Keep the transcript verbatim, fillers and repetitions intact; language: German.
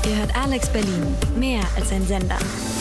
Ihr hört Alex Berlin, mehr als ein Sender.